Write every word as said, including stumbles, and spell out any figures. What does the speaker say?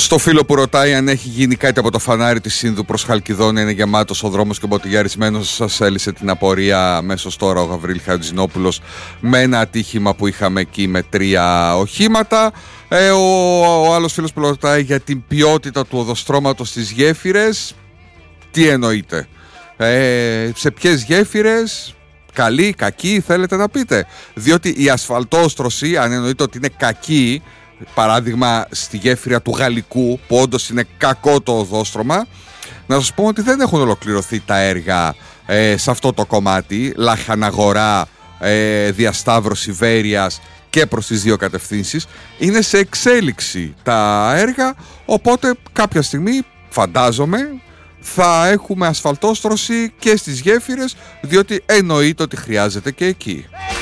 Στο φίλο που ρωτάει αν έχει γίνει κάτι από το φανάρι της Σύνδου προς Χαλκιδόνια, είναι γεμάτος ο δρόμος και μποτιλιαρισμένος. Σας έλυσε την απορία αμέσως τώρα ο Γαβρίλ Χατζηνόπουλος με ένα ατύχημα που είχαμε εκεί με τρία οχήματα. Ε, ο, ο άλλος φίλος που ρωτάει για την ποιότητα του οδοστρώματος στις γέφυρες. Τι εννοείται? Ε, σε ποιες γέφυρες? Καλή, κακή, θέλετε να πείτε? Διότι η ασφαλτόστρωση, αν εννοείται ότι είναι κακή, παράδειγμα στη γέφυρα του Γαλλικού, που όντως είναι κακό το οδόστρωμα, να σας πω ότι δεν έχουν ολοκληρωθεί τα έργα ε, σε αυτό το κομμάτι. Λαχαναγορά, ε, διασταύρωση Βέρειας και προς τις δύο κατευθύνσεις. Είναι σε εξέλιξη τα έργα, οπότε κάποια στιγμή φαντάζομαι θα έχουμε ασφαλτόστρωση και στις γέφυρες, διότι εννοείται ότι χρειάζεται και εκεί.